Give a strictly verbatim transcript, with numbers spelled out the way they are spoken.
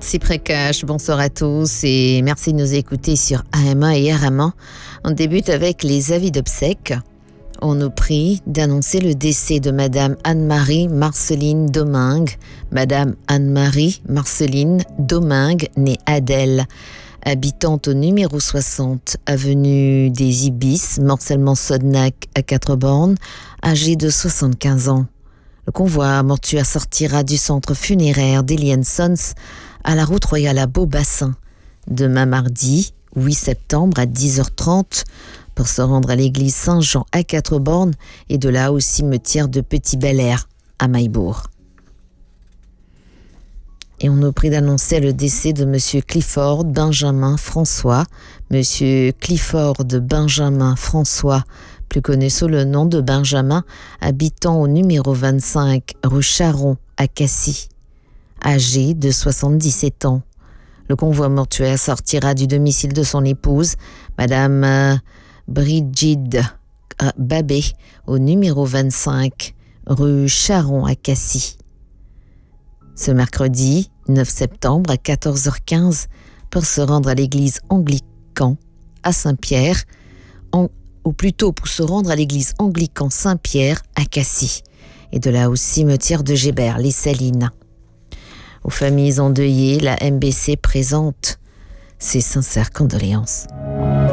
Merci Prakash, bonsoir à tous et merci de nous écouter sur A M A et R M A. On débute avec les avis d'obsèques. On nous prie d'annoncer le décès de Madame Anne-Marie Marceline Domingue. Madame Anne-Marie Marceline Domingue, née Adèle, habitante au numéro soixante, avenue des Ibis, Morcellement-Sodnac à Quatre-Bornes, âgée de soixante-quinze ans. Le convoi mortuaire sortira du centre funéraire d'Elian Sons à la route royale à Beaubassin demain mardi huit septembre à dix heures trente pour se rendre à l'église Saint-Jean à Quatre-Bornes et de là au cimetière de Petit-Bel-Air à Maillebourg. Et on nous prie d'annoncer le décès de Monsieur Clifford Benjamin François. Monsieur Clifford Benjamin François, plus connu sous le nom de Benjamin, habitant au numéro vingt-cinq rue Charon à Cassis, âgé de soixante-dix-sept ans. Le convoi mortuaire sortira du domicile de son épouse, Madame Brigide Babé, au numéro vingt-cinq rue Charon à Cassis. Ce mercredi neuf septembre à quatorze heures quinze pour se rendre à l'église Anglican à Saint-Pierre, en, ou plutôt pour se rendre à l'église Anglican Saint-Pierre à Cassis, et de là au cimetière de Gébert, les Salines. Aux familles endeuillées, la M B C présente ses sincères condoléances.